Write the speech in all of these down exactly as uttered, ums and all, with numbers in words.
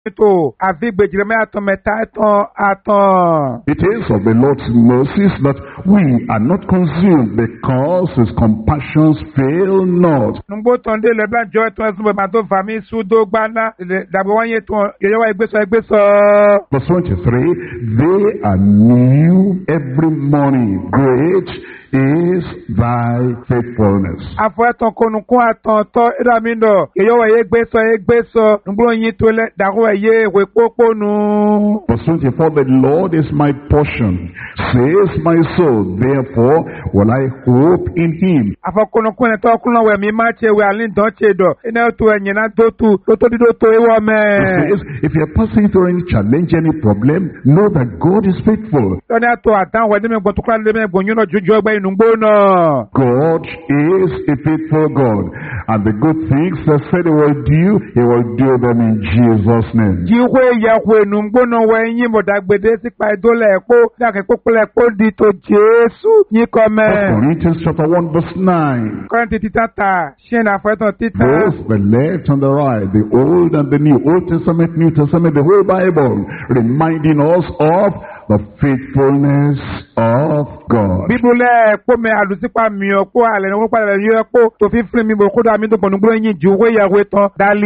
to avigbe Jeremiah to meta eton aton. It is of the Lord's mercies that we are not consumed, because his compassions fail not. Nungbo tonde le blan joy to esun be ma to fami su do gbana dabo wan ye to yewa igbeso igbeso. Verse twenty-three, they are new every morning. Great is thy faithfulness. Afọ eton konukun aton to iramindo yewa igbeso igbeso nungbo yin to le dawo ye we poponu. Verse twenty-four, the Lord is my portion, says my soul, therefore will I hope in him. Afọ konukun to kunlo we mi ma che we alin don che do ina to enyina do tu to to do to ewo me. It says, if you are passing through any challenge, any problem, know that God is faithful. Tọ́ni àtọ̀ àtàwọn ẹ̀dẹ́mẹ̀ gbọ́n tó kúrò lẹ́mẹ̀ gbọ́n yín náà jójú ọgbẹ́ inú gbó náà. God is a faithful God, and the good things that said he will do, he will do them in Jesus' name. Jíwé ìyàwó inú gbó náà wọ ẹyin mọ̀dàgbèdè sípa ìdólẹ̀ ẹ̀kọ́ dákẹ́ pópólẹ̀ ẹ̀kọ́ di tó Jésù yín kọ́ mẹ́. First Corinthians chapter one verse nine. Kọ́rẹ́ntì títà tà ṣé ní àfẹ́tàn títà. Both the left and the right, the old and the new, Old Testament, New Testament, the whole Bible, reminding us of the faithfulness of God. Bíbélì ẹ̀kọ́ mi àlùsípa mi ọ̀pọ̀ àlẹ́ ní wọ́n padà yọ ẹ̀kọ́ tó fi fún mi bò kó dà mí tó pọ̀nù gbọ́dọ̀ yín ju owó ìyàwó tán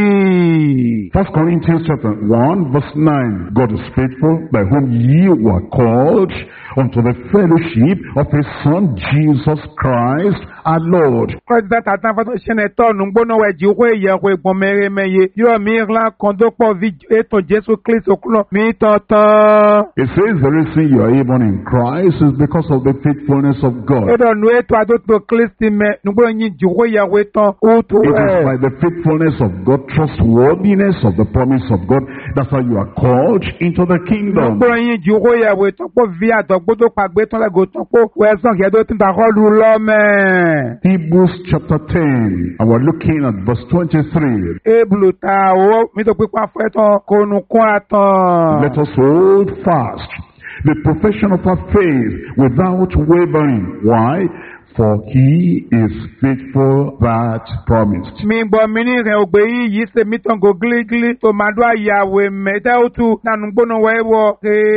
dálì. First Corinthians chapter one verse nine. God is faithful, by whom ye were called unto the fellowship of his Son Jesus Christ our Lord. Kọ́ńtà tàtà fọ́tò ṣẹlẹ̀ tọ́nu gbóná wẹ̀ ju owó ìyàwó ìgbọ̀n mẹ́rẹ́mẹ́yẹ yóò mi ìlà kan tó pọ̀ vi ètò Jésù Kristo kúlọ̀ mi tán tán. It says the reason you are even in Christ is because of the faithfulness of God. Èdò nu ètò àdótò Kristi mẹ́ nugbó yín ju owó ìyàwó tán ó tó It is ẹ̀. by the faithfulness of God, trustworthiness of the promise of God, that's how you are called into the kingdom. Nugbó yín ju owó ìyàwó tán pọ̀ vi àtọ̀gbódò pàgbé tán lẹ́gò tán pọ̀ wẹ̀sán kẹ́dọ̀ tí ń ta kọ́ lu lọ́mẹ́. Hebrews chapter ten, and we're looking at verse twenty-three. Ebulu ta owó mi tó pípa fún ẹ̀tàn konukun àtàn. Let us hold fast the profession of our faith without wavering. Why? For he is faithful that promised. Mi gbọ́ mi ní ìrìn ògbé yìí yìí ṣe mí tán go gírígírí tó máa dún àyàwó mẹ́tẹ́ òtún nánú gbóná wẹ́wọ́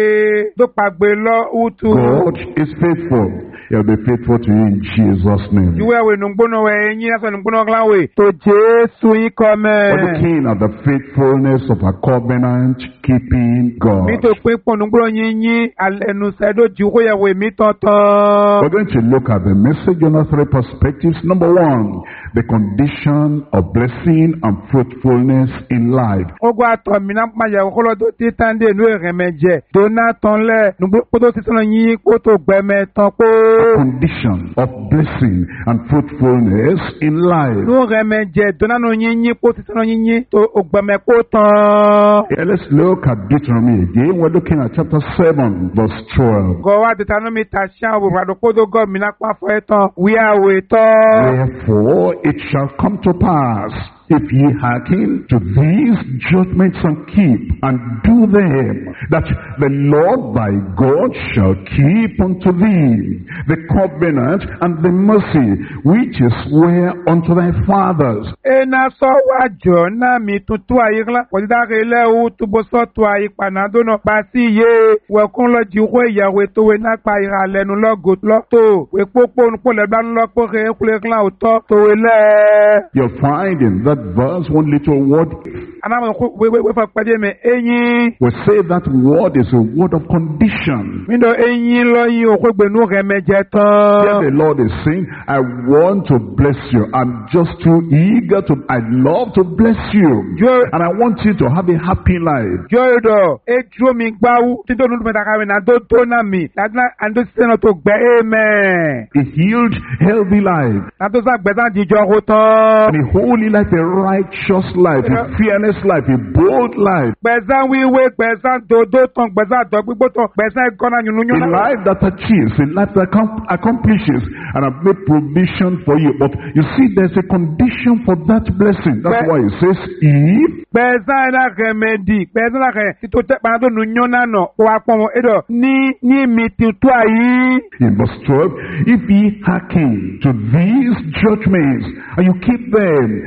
ṣe tó pàgbé lọ òtún. God is faithful. He'll be faithful to you in Jesus' name. Ìwé ìwé nù gbóná wẹ̀ ẹ̀yìn ẹ̀sọ́ nù gbóná gláwé tó Jésù yín kọ́ mẹ́. We're looking at the faithfulness of a covenant keeping God. Mi tó pín pọ̀ nù gbóná yín yín ẹnu sẹ́dọ̀ jù kó yẹ̀wò mi tán tán. We're going to look at the message on our three perspectives. Number one, the condition of blessing and fruitfulness in life. Ogun àtọ̀ mi náà máa yẹ̀wò kó lọ́dọ̀ tí tán dé inú ìrìnmẹ̀jẹ̀ tó náà tán lẹ̀ nùgbó kótó tí sọ́nà yín kótó gbẹ̀mẹ̀ tán kó. Condition of blessing and fruitfulness in life. Nù ìrìnmẹ̀jẹ̀ tó náà nù yín yín kó tí sọ́nà yín yín tó gbẹ̀mẹ̀ kó tán. Yeah, let's look at Deuteronomy again. We're looking at chapter seven, verse twelve. Gọ̀wá Deuteronomy ta ṣáà òwúrọ̀ àdókòdó gọ̀ mí náà pàfọ́ ẹ̀ tán wíyàwó tán. Therefore it shall come to pass, if ye hearken to these judgments and keep and do them, that the Lord thy God shall keep unto thee the covenant and the mercy which is sware unto thy fathers. Ena sọ wá jọ náà mi tuntun àyíká pọ̀jùdáre ilé owó túbọ̀ sọ́tù àyípadà náà pa sí iye wẹ̀kún lọ jí wọ ìyàwó tó wẹ náà pa ìhà lẹ́nu lọ́gò lọ́tò wẹ̀pọ̀pọ̀ nípòlẹ̀ bá ń lọ́pọ̀ rẹ̀ kúlẹ̀ kílà òtọ́ tó wẹ lẹ́. You'll find in that verse one little word. Anáwó wẹ́fọ̀ pẹ́jẹ́ mi eyín. We say that word is a word of condition. Mi lọ eyín lọ́yìn òkú gbẹ̀nú rẹ̀ mẹ́jẹ tán. Here the Lord is saying, I want to bless you. I'm just too eager to, I love to bless you. Yo- And I want you to have a happy life. Jọ́dọ̀ ejò mi gbáwó títí olú mi dàkàwé náà tó tó náà mi láti àdó sísẹ́nà tó gbẹ́ ẹ̀mẹ́. A healed, healthy life. Látó sàgbẹ́sán jíjọ kó tán. And a holy life, a righteous life, a fearless life, a bold life. Gbẹ̀sán wíwé gbẹ̀sán dòdó tán gbẹ̀sán àtọ̀ gbígbó tán gbẹ̀sán ẹ̀gọ́nà yùnúyún A náà. life that achieves, a life that accom- accomplishes, and I've made provision for you. But you see, there's a condition for that blessing. That's But- why it says, if Gbẹ̀sán ẹ̀dá rẹ̀mẹ̀dì gbẹ̀sán ẹ̀dá rẹ̀ títò tẹ́pà tó nùyún náà nà wà pọ̀ wọn ẹ̀dọ̀ ní ní mi tuntun àyí. in verse twelve, if ye hearken to these judgments, and you keep them, and you know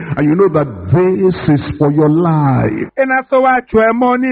that this is for your life. ena so wa cho emo ni